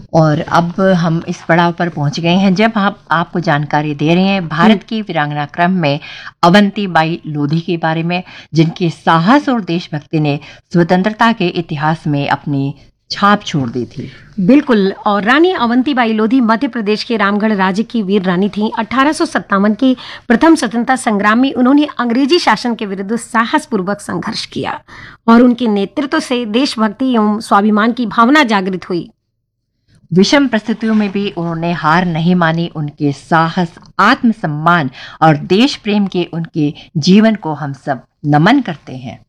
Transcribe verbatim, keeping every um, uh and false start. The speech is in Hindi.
और अब हम इस पड़ाव पर पहुंच गए हैं जब हम आपको जानकारी दे रहे हैं भारत की वीरांगना क्रम में अवंतीबाई लोधी के बारे में, जिनके साहस और देशभक्ति ने स्वतंत्रता के इतिहास में अपनी छाप छोड़ दी थी। बिल्कुल। और रानी अवंतीबाई लोधी मध्य प्रदेश के रामगढ़ राज्य की वीर रानी थी। अठारह सौ सत्तावन के प्रथम स्वतंत्रता संग्राम में उन्होंने अंग्रेजी शासन के विरुद्ध साहसपूर्वक संघर्ष किया और उनके नेतृत्व से देशभक्ति एवं स्वाभिमान की भावना जागृत हुई। विषम परिस्थितियों में भी उन्होंने हार नहीं मानी। उनके साहस, आत्मसम्मान और देश प्रेम के उनके जीवन को हम सब नमन करते हैं।